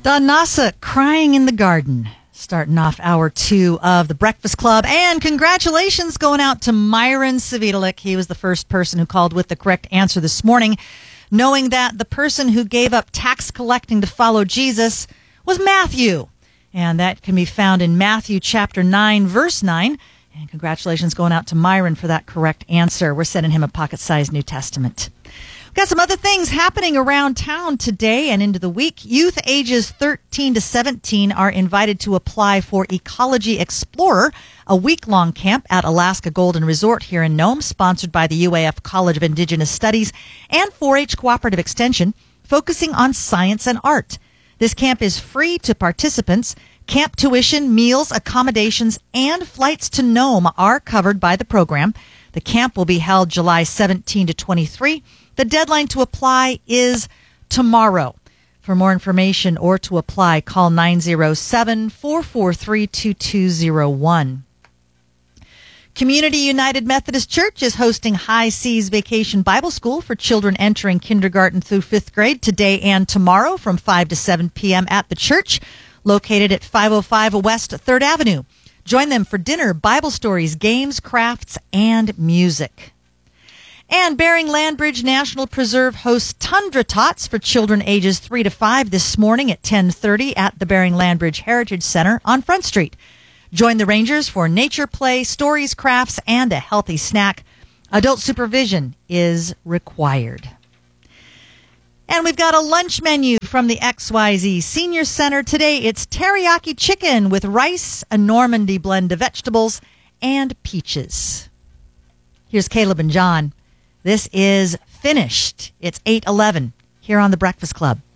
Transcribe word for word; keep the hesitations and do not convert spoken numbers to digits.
Don Nasa, Crying in the Garden, starting off hour two of the Breakfast Club. And congratulations going out to Myron Savitalik. He was the first person who called with the correct answer this morning, knowing that the person who gave up tax collecting to follow Jesus was Matthew. And that can be found in Matthew chapter nine, verse nine. And congratulations going out to Myron for that correct answer. We're sending him a pocket-sized New Testament. We've got some other things happening around town today and into the week. Youth ages thirteen to seventeen are invited to apply for Ecology Explorer, a week-long camp at Alaska Golden Resort here in Nome, sponsored by the U A F College of Indigenous Studies and four H Cooperative Extension, focusing on science and art. This camp is free to participants. Camp tuition, meals, accommodations, and flights to Nome are covered by the program. The camp will be held July seventeenth to twenty-third. The deadline to apply is tomorrow. For more information or to apply, call nine oh seven, four four three, two two oh one. Community United Methodist Church is hosting High Seas Vacation Bible School for children entering kindergarten through fifth grade today and tomorrow from five to seven p.m. at the church, located at five oh five West third Avenue. Join them for dinner, Bible stories, games, crafts, and music. And Bering Landbridge National Preserve hosts Tundra Tots for children ages three to five this morning at ten thirty at the Bering Landbridge Heritage Center on Front Street. Join the Rangers for nature play, stories, crafts, and a healthy snack. Adult supervision is required. And we've got a lunch menu from the X Y Z Senior Center. Today it's teriyaki chicken with rice, a Normandy blend of vegetables, and peaches. Here's Caleb and John. This is Finished. It's eight eleven here on The Breakfast Club.